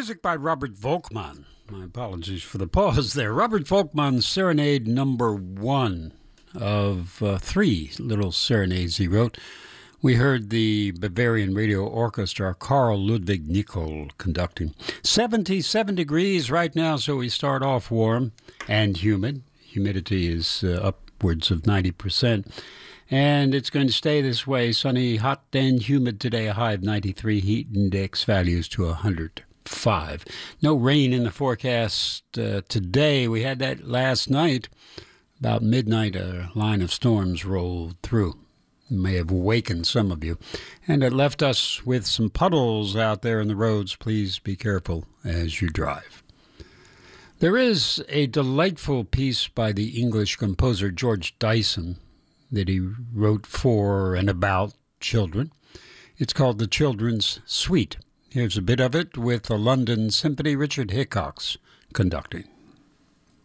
Music by Robert Volkmann. My apologies for the pause there. Robert Volkmann's Serenade number 1 of 3 little serenades he wrote. We heard the Bavarian Radio Orchestra, Carl Ludwig Nicol, conducting. 77 degrees right now, so we start off warm and humid. Humidity is upwards of 90%. And it's going to stay this way, sunny, hot, and humid today, a high of 93, heat index values to 105. No rain in the forecast today. We had that last night. About midnight, a line of storms rolled through. It may have awakened some of you. And it left us with some puddles out there in the roads. Please be careful as you drive. There is a delightful piece by the English composer George Dyson that he wrote for and about children. It's called The Children's Suite. Here's a bit of it with the London Symphony, Richard Hickox conducting.